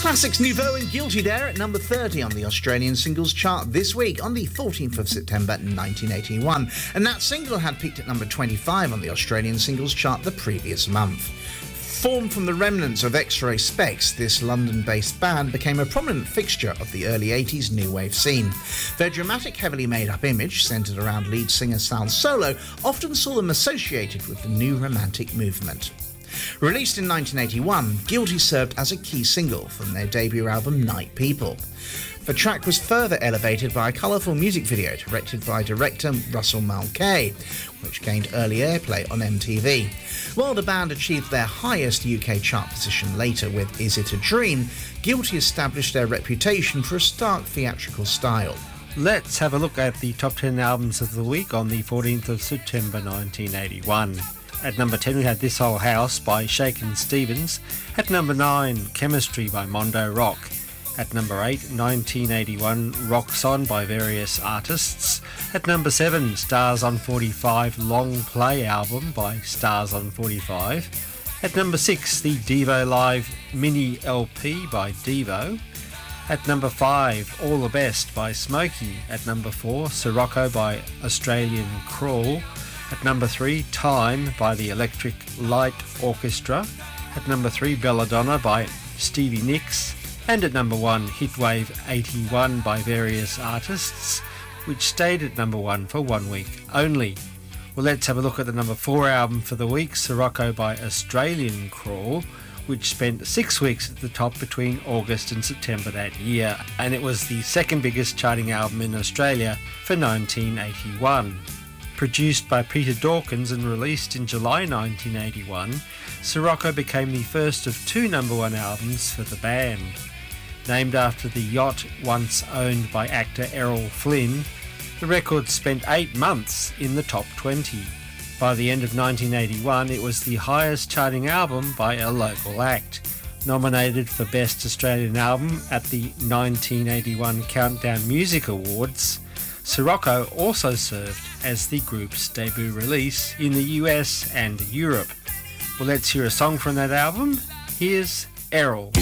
Classics Nouveau and Guilty there at number 30 on the Australian singles chart this week on the 14th of September 1981. And that single had peaked at number 25 on the Australian singles chart the previous month. Formed from the remnants of X-Ray Spex, this London-based band became a prominent fixture of the early 80s new wave scene. Their dramatic, heavily made-up image, centred around lead singer Sal Solo, often saw them associated with the new romantic movement. Released in 1981, Guilty served as a key single from their debut album Night People. The track was further elevated by a colourful music video directed by director Russell Mulcahy, which gained early airplay on MTV. While the band achieved their highest UK chart position later with Is It a Dream, Guilty established their reputation for a stark theatrical style. Let's have a look at the top 10 albums of the week on the 14th of September 1981. At number 10 we had This Whole House by Shakin' Stevens. At number 9, Chemistry by Mondo Rock. At number 8, 1981, Rocks On by various artists. At number 7, Stars on 45 Long Play album by Stars on 45. At number 6, the Devo Live Mini LP by Devo. At number 5, All the Best by Smokey. At number 4, Sirocco by Australian Crawl. At number 3, Time by the Electric Light Orchestra. At number 3, Belladonna by Stevie Nicks. And at number 1, Hitwave 81 by various artists, which stayed at number 1 for 1 week only. Well, let's have a look at the number 4 album for the week, Sirocco by Australian Crawl, which spent 6 weeks at the top between August and September that year, and it was the second biggest charting album in Australia for 1981. Produced by Peter Dawkins and released in July 1981, Sirocco became the first of 2 number 1 albums for the band. Named after the yacht once owned by actor Errol Flynn, the record spent 8 months in the top 20. By the end of 1981, it was the highest charting album by a local act. Nominated for Best Australian Album at the 1981 Countdown Music Awards, Sirocco also served as the group's debut release in the US and Europe. Well, let's hear a song from that album. Here's Errol.